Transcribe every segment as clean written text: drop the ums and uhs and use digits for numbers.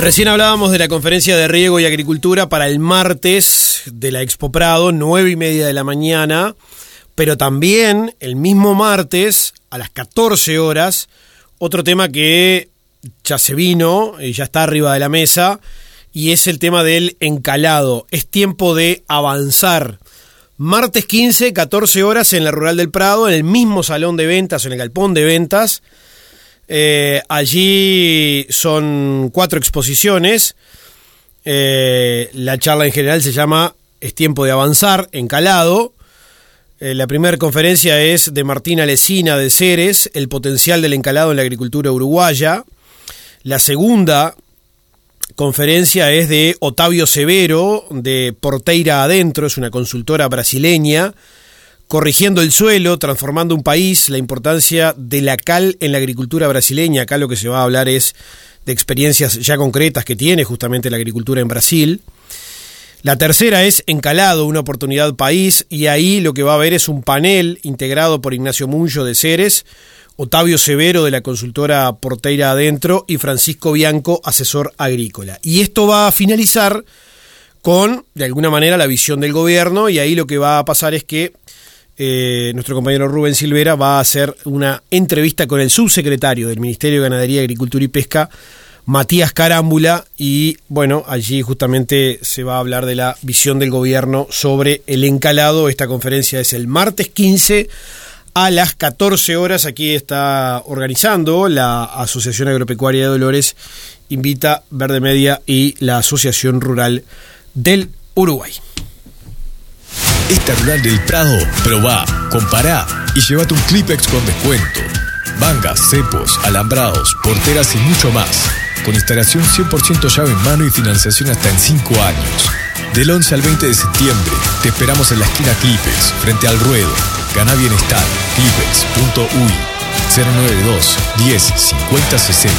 Recién hablábamos de la conferencia de riego y agricultura para el martes de la Expo Prado, 9:30 de la mañana, pero también el mismo martes a las 14 horas, otro tema que ya se vino y ya está arriba de la mesa, y es el tema del encalado. Es tiempo de avanzar. Martes 15, 14 horas en la Rural del Prado, en el mismo salón de ventas, en el galpón de ventas. Allí son 4 exposiciones. La charla en general se llama Es tiempo de avanzar, encalado. La primera conferencia es de Martina Lesina de Ceres, el potencial del encalado en la agricultura uruguaya. La segunda conferencia es de Otávio Severo, de Porteira Adentro, es una consultora brasileña. Corrigiendo el suelo, transformando un país, la importancia de la cal en la agricultura brasileña. Acá lo que se va a hablar es de experiencias ya concretas que tiene justamente la agricultura en Brasil. La tercera es Encalado, una oportunidad país, y ahí lo que va a haber es un panel integrado por Ignacio Muncho de Ceres, Otávio Severo de la consultora Porteira Adentro y Francisco Bianco, asesor agrícola. Y esto va a finalizar con, de alguna manera, la visión del gobierno, y ahí lo que va a pasar es que nuestro compañero Rubén Silvera va a hacer una entrevista con el subsecretario del Ministerio de Ganadería, Agricultura y Pesca, Matías Carámbula, y bueno, allí justamente se va a hablar de la visión del gobierno sobre el encalado. Esta conferencia es el martes 15 a las 14 horas. Aquí está organizando la Asociación Agropecuaria de Dolores, Invita Verde Media y la Asociación Rural del Uruguay. Esta Rural del Prado, probá, compará y llévate un Clipex con descuento. Mangas, cepos, alambrados, porteras y mucho más. Con instalación 100% llave en mano y financiación hasta en 5 años. Del 11 al 20 de septiembre, te esperamos en la esquina Clipex, frente al ruedo. Ganá bienestar, clipex.uy, 092 10 50 60.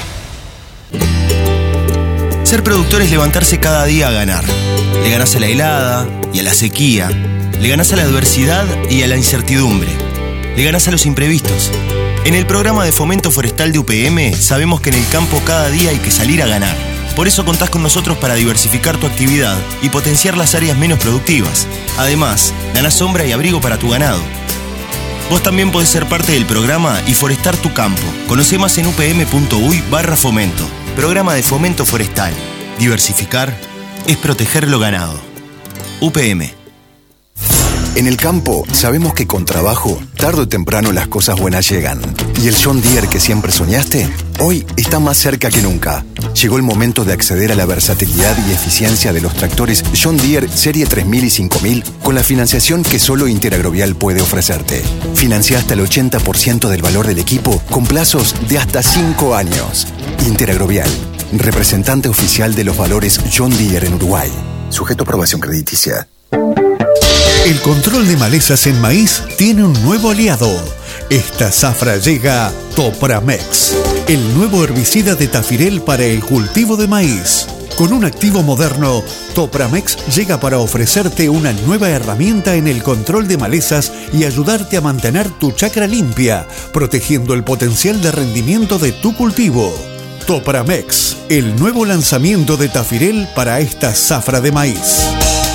Ser productor es levantarse cada día a ganar. Le ganás a la helada y a la sequía. Le ganás a la adversidad y a la incertidumbre. Le ganás a los imprevistos. En el programa de fomento forestal de UPM sabemos que en el campo cada día hay que salir a ganar. Por eso contás con nosotros para diversificar tu actividad y potenciar las áreas menos productivas. Además, ganás sombra y abrigo para tu ganado. Vos también podés ser parte del programa y forestar tu campo. Conoce más en upm.uy/fomento. Programa de fomento forestal. Diversificar es proteger lo ganado. UPM. En el campo sabemos que con trabajo, tarde o temprano las cosas buenas llegan. Y el John Deere que siempre soñaste, hoy está más cerca que nunca. Llegó el momento de acceder a la versatilidad y eficiencia de los tractores John Deere Serie 3000 y 5000 con la financiación que solo Interagrovial puede ofrecerte. Financia hasta el 80% del valor del equipo con plazos de hasta 5 años. Interagrovial, representante oficial de los valores John Deere en Uruguay. Sujeto a aprobación crediticia. El control de malezas en maíz tiene un nuevo aliado. Esta zafra llega Topramex, el nuevo herbicida de Tafirel para el cultivo de maíz. Con un activo moderno, Topramex llega para ofrecerte una nueva herramienta en el control de malezas y ayudarte a mantener tu chacra limpia, protegiendo el potencial de rendimiento de tu cultivo. Topramex, el nuevo lanzamiento de Tafirel para esta zafra de maíz.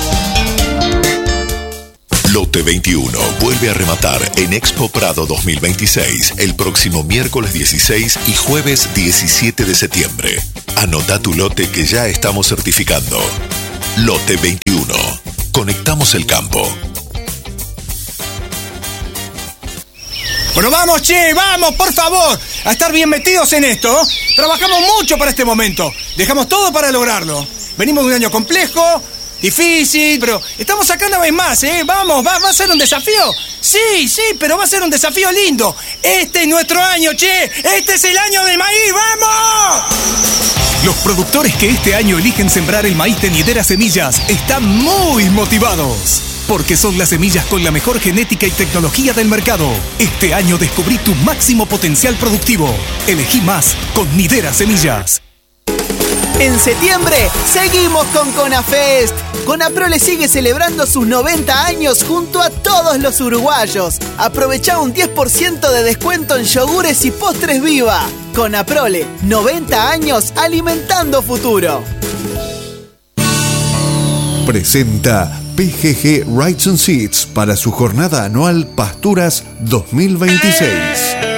Lote 21 vuelve a rematar en Expo Prado 2026 el próximo miércoles 16 y jueves 17 de septiembre. Anota tu lote que ya estamos certificando. Lote 21. Conectamos el campo. Bueno, vamos, che, vamos, por favor, a estar bien metidos en esto. Trabajamos mucho para este momento. Dejamos todo para lograrlo. Venimos de un año complejo, difícil, pero estamos acá una vez más, ¿eh? Vamos, va a ser un desafío. Sí, pero va a ser un desafío lindo. Este es nuestro año, che. Este es el año del maíz, ¡vamos! Los productores que este año eligen sembrar el maíz de Nidera Semillas están muy motivados. Porque son las semillas con la mejor genética y tecnología del mercado. Este año descubrí tu máximo potencial productivo. Elegí más con Nidera Semillas. En septiembre seguimos con CONAFEST. CONAPROLE sigue celebrando sus 90 años junto a todos los uruguayos. Aprovecha un 10% de descuento en yogures y postres Viva. Conaprole, 90 años alimentando futuro. Presenta PGG Rights and Seeds para su jornada anual Pasturas 2026.